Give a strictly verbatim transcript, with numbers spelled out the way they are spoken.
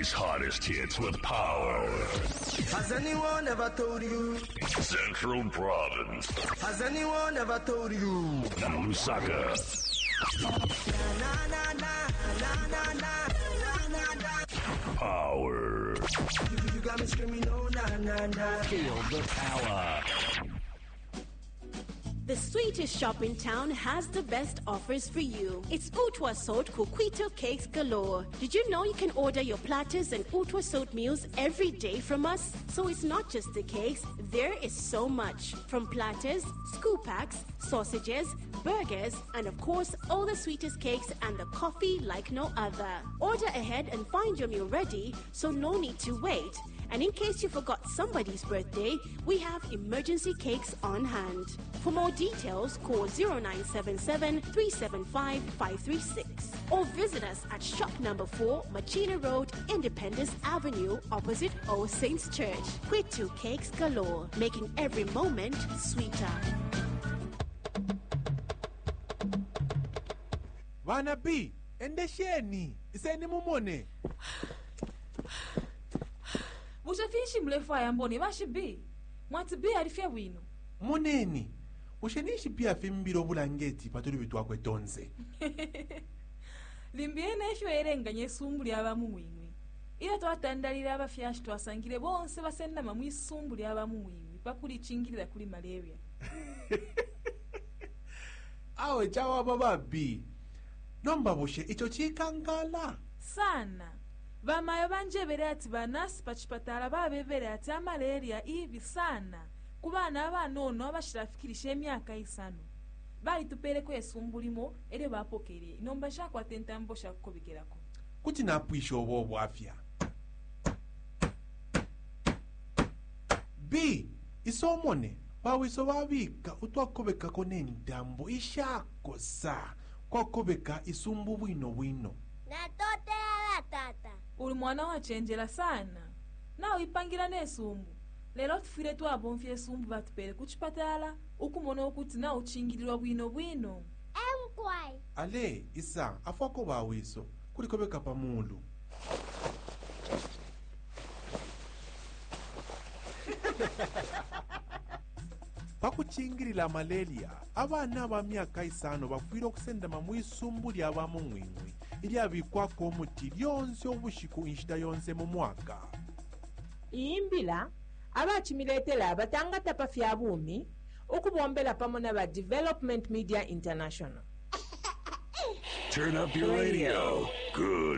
Today's hottest hits with power. Has anyone ever told you? Central Province. Has anyone ever told you? Lusaka. Na na na na na na na na. Power. You, you got me screaming, oh na na na. Feel the power. The sweetest shop in town has the best offers for you. It's Utwa Sot Kukwito Cakes galore. Did you know you can order your platters and Utwa Sot meals every day from us? So it's not just the cakes, there is so much. From platters, scoop packs, sausages, burgers, and of course, all the sweetest cakes and the coffee like no other. Order ahead and find your meal ready, so no need to wait. And in case you forgot somebody's birthday, we have emergency cakes on hand. For more details, call zero nine seven seven, three seven five, five three six or visit us at shop number four, Machina Road, Independence Avenue, opposite All Saints Church. Kwitu Cakes galore, making every moment sweeter. Vana B, endesheni, iseni mumone. Mushafishi mlefu ayamboni bashi B. Mwati B alifia wino. Moneni, ushenishi pia fimbiro bulangeti paturi bitu wakwe tonze. Limbiene esho erenga nyesumbuli abamu mwimwi. Ila tuwatandalira abafyashi tuwasangile bonse basenda mamwi sumbuli abamu mwimwi. Pakuli chingilila kuli malaria. Awe chawa baba B. Nomba bushe icho chikangala. Sana. Vamayo banjebere ati banasi pachipatala babebere ati amalaria ivi sana. Kubana abanono abashirafikirisha emyaka isano. Bali tupereko esumbulimo ere bapokere. Inomba shakwa tentambo shakubigerako. Kuti napwisho obo afya. B. Isomone. Bawiso babika utwakobeka kone ndambo ishako sa. Kwa kobeka isumbu wino wino. Natote ala tata. Uli mwana wachenjela sana. Na uipangira nesumbu. Lelo tufire tu abonfye esumbu batupere kuchipatala. Ukumona ukuti na uchingilirwa bwino bwino. Emkwai. Ale, isa, afwako bawiso. Kulikobeka pamulu. Pakuchingirila malaria, abana ba myaka isano bakwira okusenda mamwisumbu lya bamu mwimwi. Ili abikwako omuti lyonse obushiku inshita yonse mu mwaka. Imbila abachimiletela abatangata pafya bumi okubombela pamona ba Development Media International. Turn up your radio. Good.